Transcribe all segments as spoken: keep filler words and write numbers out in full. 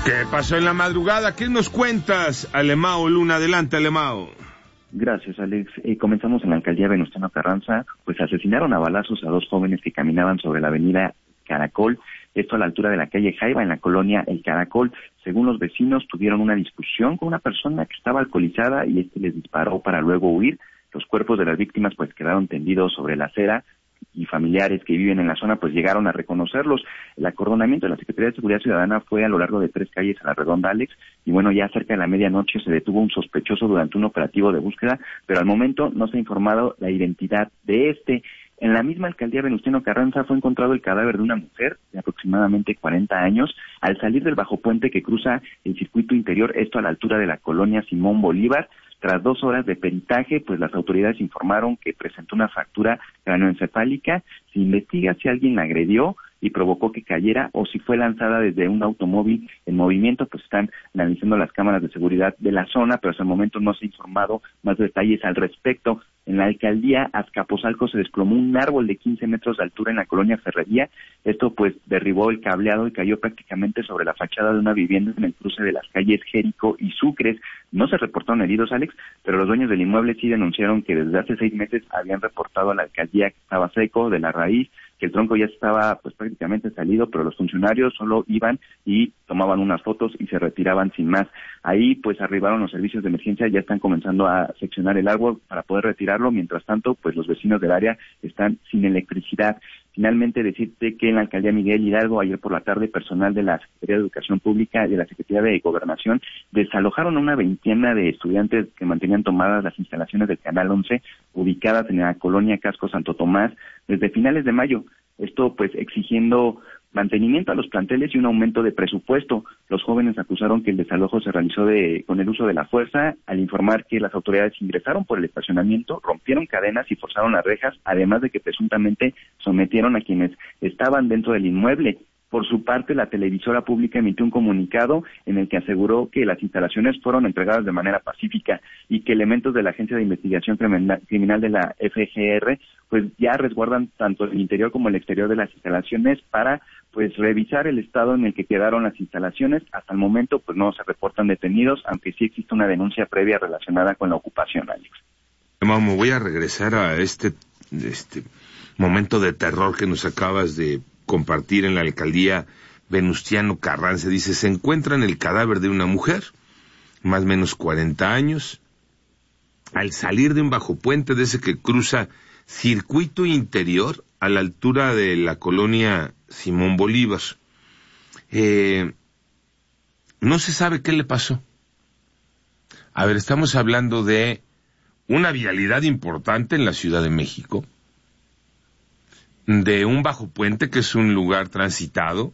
¿Qué pasó en la madrugada? ¿Qué nos cuentas, Alemao Luna? Adelante, Alemao. Gracias, Alex. Eh, comenzamos en la alcaldía Venustiano Carranza, pues asesinaron a balazos a dos jóvenes que caminaban sobre la avenida Caracol, esto a la altura de la calle Jaiba, en la colonia El Caracol. Según los vecinos, tuvieron una discusión con una persona que estaba alcoholizada y este les disparó para luego huir. Los cuerpos de las víctimas pues quedaron tendidos sobre la acera, y familiares que viven en la zona pues llegaron a reconocerlos. El acordonamiento de la Secretaría de Seguridad Ciudadana fue a lo largo de tres calles a la redonda, Alex, y bueno, ya cerca de la medianoche se detuvo un sospechoso durante un operativo de búsqueda, pero al momento no se ha informado la identidad de este. En la misma alcaldía Venustiano Carranza fue encontrado el cadáver de una mujer de aproximadamente cuarenta años al salir del bajo puente que cruza el circuito interior, esto a la altura de la colonia Simón Bolívar. Tras dos horas de peritaje, pues las autoridades informaron que presentó una fractura craneoencefálica. Se investiga si alguien la agredió y provocó que cayera o si fue lanzada desde un automóvil en movimiento. Pues están analizando las cámaras de seguridad de la zona, pero hasta el momento no se ha informado más detalles al respecto. En la alcaldía Azcapotzalco se desplomó un árbol de quince metros de altura en la colonia Ferrería. Esto pues derribó el cableado y cayó prácticamente sobre la fachada de una vivienda en el cruce de las calles Jérico y Sucres. No se reportaron heridos, Alex, pero los dueños del inmueble sí denunciaron que desde hace seis meses habían reportado a la alcaldía que estaba seco de la raíz, que el tronco ya estaba pues prácticamente salido, pero los funcionarios solo iban y tomaban unas fotos y se retiraban sin más. Ahí pues arribaron los servicios de emergencia, ya están comenzando a seccionar el árbol para poder retirarlo. Mientras tanto, pues los vecinos del área están sin electricidad. Finalmente, decirte que en la alcaldía Miguel Hidalgo, ayer por la tarde, personal de la Secretaría de Educación Pública y de la Secretaría de Gobernación desalojaron a una veintena de estudiantes que mantenían tomadas las instalaciones del Canal once, ubicadas en la colonia Casco Santo Tomás, desde finales de mayo. Esto, pues, exigiendo mantenimiento a los planteles y un aumento de presupuesto. Los jóvenes acusaron que el desalojo se realizó de, con el uso de la fuerza, al informar que las autoridades ingresaron por el estacionamiento, rompieron cadenas y forzaron las rejas, además de que presuntamente sometieron a quienes estaban dentro del inmueble. Por su parte, la televisora pública emitió un comunicado en el que aseguró que las instalaciones fueron entregadas de manera pacífica y que elementos de la Agencia de Investigación Criminal de la F G R pues ya resguardan tanto el interior como el exterior de las instalaciones para pues revisar el estado en el que quedaron las instalaciones. Hasta el momento pues no se reportan detenidos, aunque sí existe una denuncia previa relacionada con la ocupación, Alex. Me voy a regresar a este, este momento de terror que nos acabas de compartir en la alcaldía Venustiano Carranza. Dice, se encuentra en el cadáver de una mujer, más o menos cuarenta años, al salir de un bajo puente de ese que cruza circuito interior a la altura de la colonia Simón Bolívar. Eh, no se sabe qué le pasó. A ver, estamos hablando de una vialidad importante en la Ciudad de México, de un bajo puente que es un lugar transitado,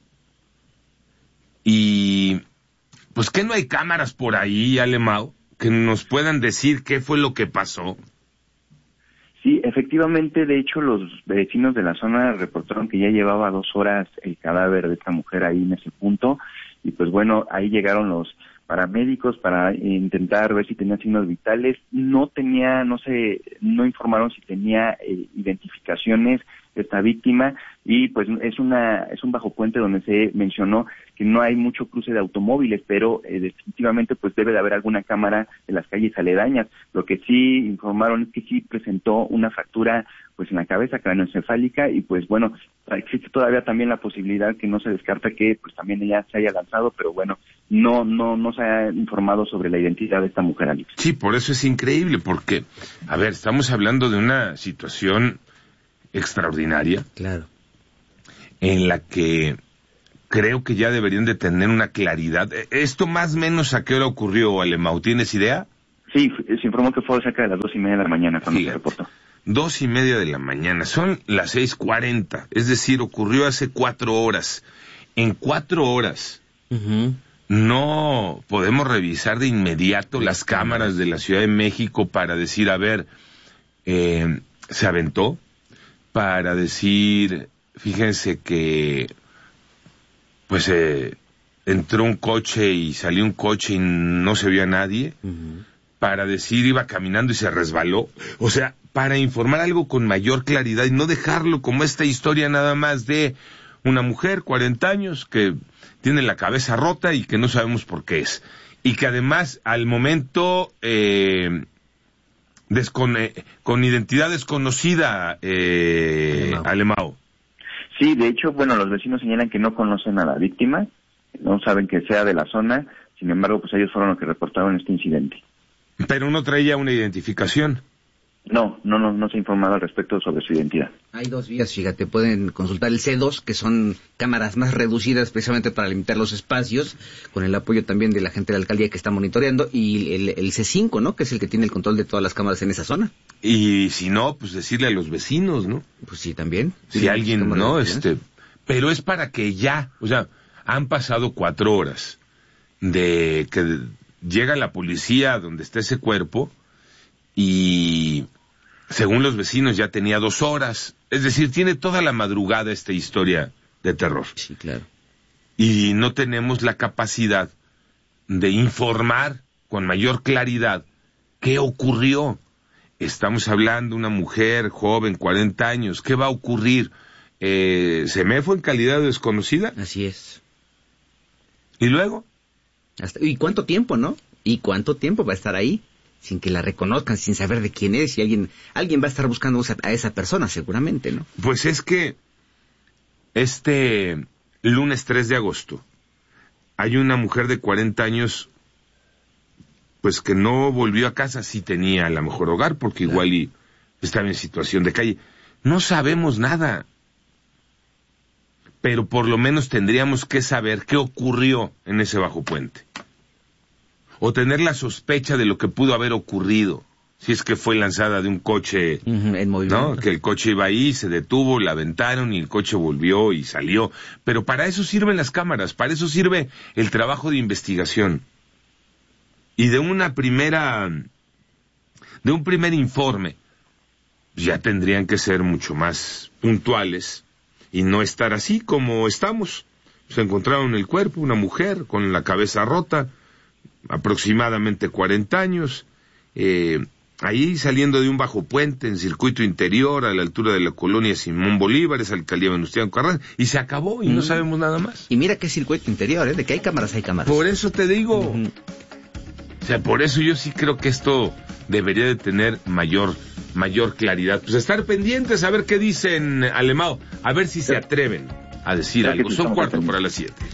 y pues que no hay cámaras por ahí, Alemao, que nos puedan decir qué fue lo que pasó. Sí, efectivamente, de hecho los vecinos de la zona reportaron que ya llevaba dos horas el cadáver de esta mujer ahí en ese punto, y pues bueno, ahí llegaron los paramédicos para intentar ver si tenía signos vitales. No tenía, no sé, no informaron si tenía eh, identificaciones esta víctima, y pues es una es un bajo puente donde se mencionó que no hay mucho cruce de automóviles, pero eh, definitivamente pues debe de haber alguna cámara en las calles aledañas. Lo que sí informaron es que sí presentó una fractura pues en la cabeza craneoencefálica, y pues bueno, existe todavía también la posibilidad que no se descarta que pues también ella se haya lanzado, pero bueno, no no no se ha informado sobre la identidad de esta mujer, Alex. Sí, por eso es increíble, porque a ver, estamos hablando de una situación extraordinaria, claro, en la que creo que ya deberían de tener una claridad. ¿Esto más o menos a qué hora ocurrió, Alemao? ¿Tienes idea? Sí, se informó que fue cerca de las dos y media de la mañana cuando sí, se reportó. Dos y media de la mañana, son las seis cuarenta, es decir, ocurrió hace cuatro horas. En cuatro horas, uh-huh. no podemos revisar de inmediato las cámaras de la Ciudad de México para decir, a ver, eh, ¿se aventó? Para decir, fíjense que pues eh, entró un coche y salió un coche y no se vio a nadie, uh-huh. para decir iba caminando y se resbaló, o sea, para informar algo con mayor claridad y no dejarlo como esta historia nada más de una mujer, cuarenta años, que tiene la cabeza rota y que no sabemos por qué es. Y que además, al momento, eh, descon eh, con identidad desconocida, eh, Alemão. Alemão. Sí, de hecho, bueno, los vecinos señalan que no conocen a la víctima, no saben que sea de la zona, sin embargo, pues ellos fueron los que reportaron este incidente. Pero no traía una identificación. No, no, no, no se ha informado al respecto sobre su identidad. Hay dos vías, fíjate, pueden consultar el C dos, que son cámaras más reducidas precisamente para limitar los espacios, con el apoyo también de la gente de la alcaldía que está monitoreando, y el, el C cinco, ¿no?, que es el que tiene el control de todas las cámaras en esa zona. Y si no, pues decirle a los vecinos, ¿no? Pues sí, también. Si sí, alguien, ¿no? Este, pero es para que ya, o sea, han pasado cuatro horas de que llega la policía donde está ese cuerpo y según los vecinos ya tenía dos horas. Es decir, tiene toda la madrugada esta historia de terror. Sí, claro. Y no tenemos la capacidad de informar con mayor claridad qué ocurrió. Estamos hablando de una mujer joven, cuarenta años. ¿Qué va a ocurrir? Eh, ¿Se me fue en calidad de desconocida? Así es. ¿Y luego? Hasta, ¿y cuánto tiempo, no? ¿Y cuánto tiempo va a estar ahí? Sin que la reconozcan, sin saber de quién es, y alguien alguien va a estar buscando a esa persona, seguramente, ¿no? Pues es que este lunes tres de agosto hay una mujer de cuarenta años pues que no volvió a casa, sí tenía a lo mejor hogar, porque claro, igual y estaba en situación de calle. No sabemos nada, pero por lo menos tendríamos que saber qué ocurrió en ese bajo puente. O tener la sospecha de lo que pudo haber ocurrido, si es que fue lanzada de un coche, uh-huh, en movimiento, ¿no? Que el coche iba ahí, se detuvo, la aventaron y el coche volvió y salió. Pero para eso sirven las cámaras, para eso sirve el trabajo de investigación. Y de una primera, de un primer informe, ya tendrían que ser mucho más puntuales y no estar así como estamos. Se encontraron el cuerpo, una mujer con la cabeza rota, aproximadamente cuarenta años, eh, ahí saliendo de un bajo puente en circuito interior a la altura de la colonia Simón Bolívar, es alcaldía Venustiano Carranza, y se acabó y mm. no sabemos nada más. Y mira qué circuito interior, ¿eh? De que hay cámaras, hay cámaras. Por eso te digo, uh-huh. o sea, por eso yo sí creo que esto debería de tener mayor mayor claridad. Pues estar pendientes a ver qué dicen Alemão, a ver si se atreven a decir algo. Son cuarto para las siete.